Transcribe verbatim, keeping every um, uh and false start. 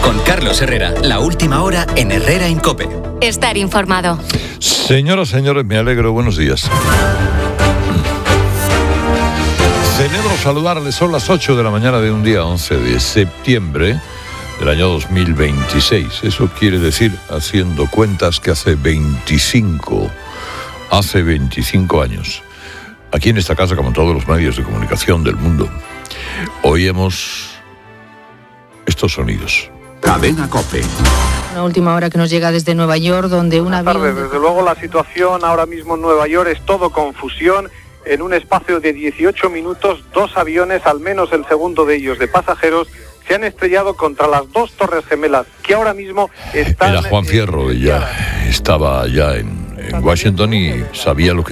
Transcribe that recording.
Con Carlos Herrera, la última hora en Herrera en COPE. Estar informado. Señoras, señores, me alegro. Buenos días. Celebro saludarles. Son las ocho de la mañana de un día once de septiembre del año dos mil veintiséis. Eso quiere decir, haciendo cuentas, que hace veinticinco, hace veinticinco años, aquí en esta casa, como en todos los medios de comunicación del mundo, oímos estos sonidos. Cadena COPE. Una última hora que nos llega desde Nueva York, donde un avión... Buenas tardes. Desde luego la situación ahora mismo en Nueva York es todo confusión. En un espacio de dieciocho minutos, dos aviones, al menos el segundo de ellos de pasajeros, se han estrellado contra las dos torres gemelas que ahora mismo están... Era Juan Fierro, y ya estaba allá en, en Washington y sabía lo que